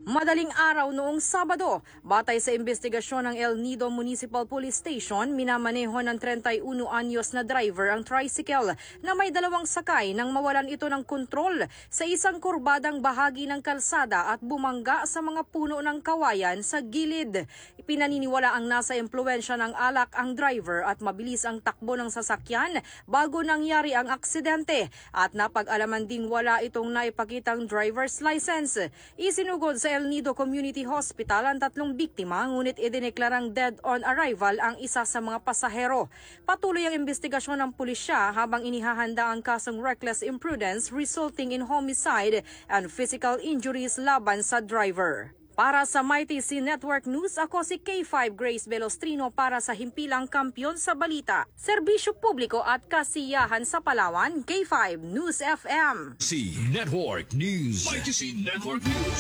Madaling araw noong Sabado, batay sa investigasyon ng El Nido Municipal Police Station, minamaneho ng 31 anyos na driver ang tricycle na may dalawang sakay nang mawalan ito ng kontrol sa isang kurbadang bahagi ng kalsada at bumangga sa mga puno ng kawayan sa gilid. Pinaniniwala ang nasa impluwensya ng alak ang driver at mabilis ang takbo ng sasakyan bago nangyari ang aksidente at napag-alaman ding wala itong naipakitang driver's license. Isinugod sa El Nido Community Hospital ang 3 biktima, ngunit idineklarang dead on arrival ang isa sa mga pasahero. Patuloy ang investigasyon ng pulisya habang inihahanda ang kasong reckless imprudence resulting in homicide and physical injuries laban sa driver. Para sa Mighty C Network News, ako si K5 Grace Velostrino para sa Himpilang Kampiyon sa Balita, Serbisyo Publiko at Kasiyahan sa Palawan, K5 News FM. C Network News. Mighty C Network News.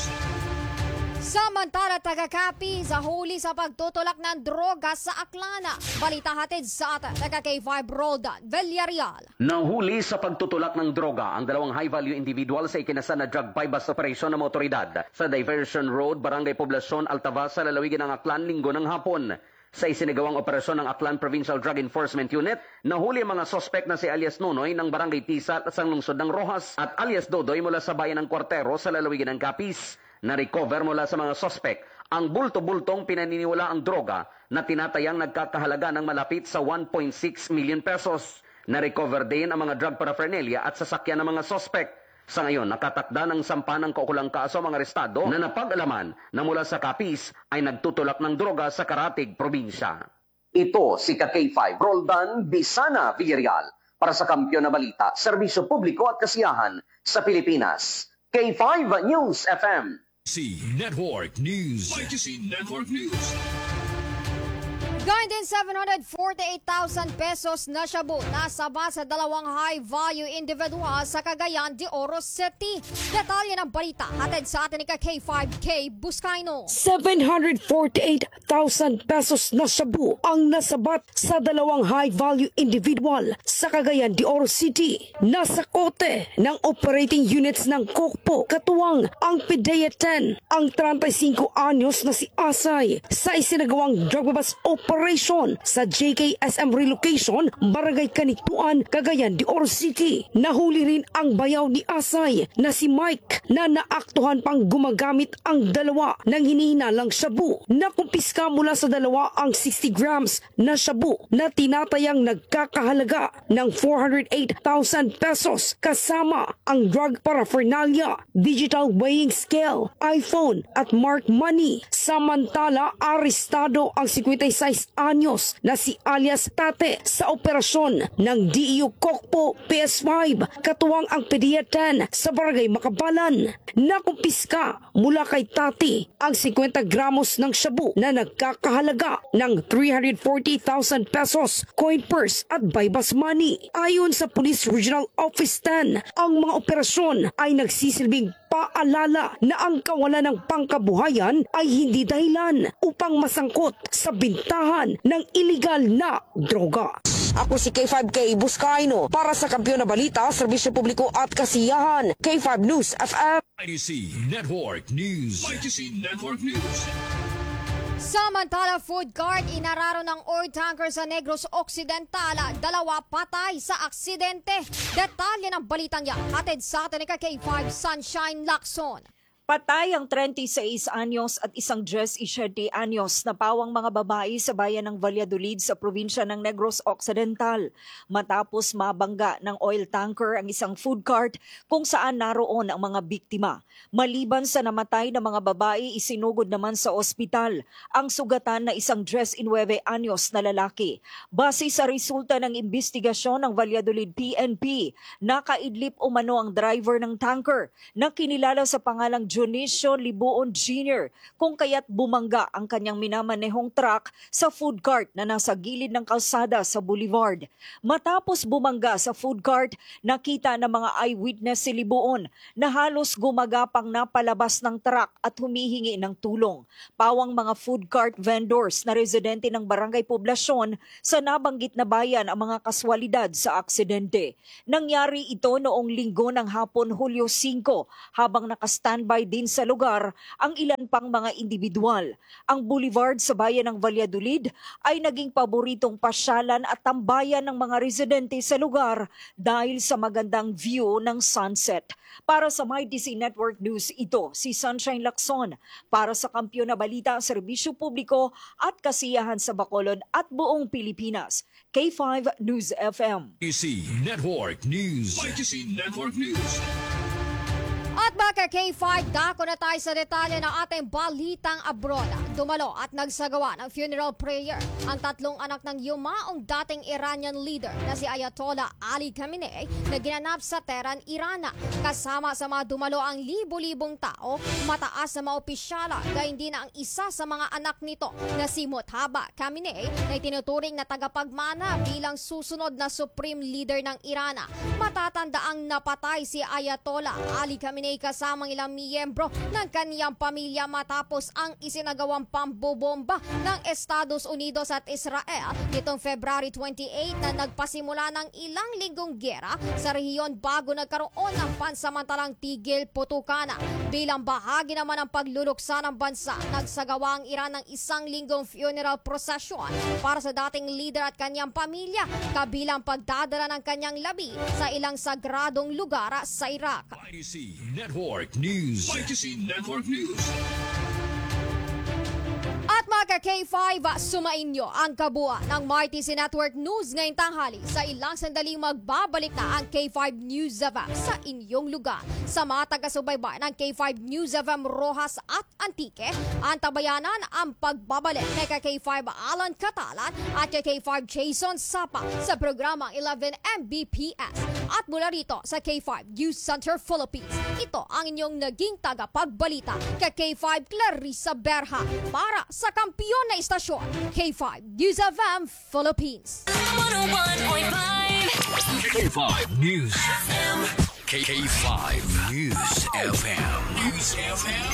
Samantala, taga-Capiz huli sa pagtutulak ng droga sa Aklana. Balita hatid sa atin, taga-K5 Roldan Villarreal. Nahuli sa pagtutulak ng droga ang dalawang high-value individual sa ikinasa na drug buy-bust operation ng motoridad sa Diversion Road, Barangay Poblacion, Altavas sa lalawigan ng Aklan linggo ng hapon. Sa isinagawang operasyon ng Aklan Provincial Drug Enforcement Unit, nahuli ang mga sospek na si alias Nonoy ng Barangay Tisat sa lungsod ng Rojas at alias Dodoy mula sa bayan ng Cuartero sa lalawigan ng Capiz. Na-recover mula sa mga sospek ang bulto-bultong pinaniniwala ang droga na tinatayang nagkakahalaga ng malapit sa 1.6 million pesos. Na-recover din ang mga drug paraphernalia at sasakyan ng mga sospek. Sa ngayon, nakatakda ng sampa ng kaukulang kaso ang mga arestado na napag-alaman na mula sa Capiz ay nagtutulak ng droga sa Karatig, probinsya. Ito si K5 Roldan Bisana Villarreal para sa Kampiyon na Balita, Serbisyo Publiko at Kasiyahan sa Pilipinas. K5 News FM. C Network News. Mighty C Network News. Gayun din 748,000 pesos na shabu nasaba sa dalawang high-value individual sa Cagayan de Oro City. Detalye ng balita hatid sa atin ni K5K Buscaino. 748,000 pesos na shabu ang nasabat sa dalawang high-value individual sa Cagayan de Oro City. Nasa kote ng operating units ng Kokpo, katuwang ang PDEA 10, ang 35 anyos na si Asay sa isinagawang drug bust operation sa JKSM Relocation, Barangay Kanituan, Cagayan de Oro City. Nahuli rin ang bayaw ni Asay na si Mike na naaktuhan pang gumagamit ang dalawa ng hinihinalang shabu. Nakumpiska mula sa dalawa ang 60 grams na shabu na tinatayang nagkakahalaga ng 408,000 pesos kasama ang drug paraphernalia, digital weighing scale, iPhone at mark money. Samantala, arestado ang 56 anyos na si alias Tate sa operasyon ng DEO Kokpo PS5 katuwang ang PDEA 10 sa Barangay Makabalan. Nakumpiska mula kay Tate ang 50 gramos ng shabu na nagkakahalaga ng 340,000 pesos, coin purse at buy-bust money. Ayon sa Police Regional Office 10, ang mga operasyon ay nagsisilbing paalala na ang kawalan ng pangkabuhayan ay hindi dahilan upang masangkot sa bintahan ng iligal na droga. Ako si K5K Buscaino para sa Kampiyon na Balita, Serbisyo Publiko at Kasiyahan, K5 News FM. Mighty C Network News. Mighty C Network News. Samantala, food cart inararo ng oil tanker sa Negros Occidental. 2 patay sa aksidente. Detalye ng balitang yan hatid sa atin ni K5 Sunshine Lacson. Patay ang 36 anyos at isang 17 anyos na pawang mga babae sa bayan ng Valladolid sa probinsya ng Negros Occidental matapos mabangga ng oil tanker ang isang food cart kung saan naroon ang mga biktima. Maliban sa namatay na mga babae, isinugod naman sa ospital ang sugatan na isang 19 anyos na lalaki. Base sa resulta ng investigasyon ng Valladolid PNP, nakaidlip umano ang driver ng tanker na kinilala sa pangalang Dionisio Libuon Jr. kung kaya't bumangga ang kanyang minamanehong truck sa food cart na nasa gilid ng kalsada sa boulevard. Matapos bumangga sa food cart, nakita ng mga eyewitness si Libuon na halos gumagapang napalabas ng truck at humihingi ng tulong. Pawang mga food cart vendors na residente ng Barangay Poblacion sa nabanggit na bayan ang mga kaswalidad sa aksidente. Nangyari ito noong linggo ng hapon, Hulyo 5, habang nakastandby nagpapatibay din sa lugar ang ilan pang mga individual. Ang boulevard sa bayan ng Valladolid ay naging paboritong pasyalan at tambayan ng mga residente sa lugar dahil sa magandang view ng sunset. Para sa MyDC Network News, ito si Sunshine Lacson. Para sa Kampiyon na Balita, Serbisyo Publiko at Kasiyahan sa Bacolod at buong Pilipinas, K5 News FM. YTC Network News. YTC Network News. At baka K5, dako na tayo sa detalye ng ating balitang abroad. Dumalo at nagsagawa ng funeral prayer ang tatlong anak ng yumaong dating Iranian leader na si Ayatollah Ali Khamenei na ginanap sa Tehran, Iran. Kasama sa mga dumalo ang libo-libong tao, mataas na mga opisyala, gayon din ang isa sa mga anak nito na si Mojtaba Khamenei na itinuturing na tagapagmana bilang susunod na supreme leader ng Iran. Matatandaang napatay si Ayatollah Ali Khamenei kasamang ilang miyembro ng kaniyang pamilya matapos ang isinagawang pambobomba ng Estados Unidos at Israel nitong February 28 na nagpasimula ng ilang linggong giyera sa rehiyon bago nagkaroon ng pansamantalang tigil putukan. Bilang bahagi naman ng pagluluksa ng bansa, nagsagawa ang Iran ng isang linggong funeral procession para sa dating leader at kaniyang pamilya, kabilang pagdadala ng kaniyang labi sa ilang sagradong lugar sa Iraq. YTC Network News. YTC Network News. At mga K5, sumainyo ang kabuuan ng MyTC Network News ngayong tanghali. Sa ilang sandaling magbabalik na ang K5 News FM sa inyong lugar. Sa mga taga-subaybay ng K5 News FM Rojas at Antique, antabayanan ang pagbabalik kay K5 Alan Catalan at kay K5 Jason Sapa sa programang 11 Mbps. At mula rito sa K5 News Center Philippines, ito ang inyong naging tagapagbalita kay K5 Clarissa Berha para sa kampiyon na istasyon, K5 News FM Philippines. 101.5 K5 News FM. K5 News FM. News FM.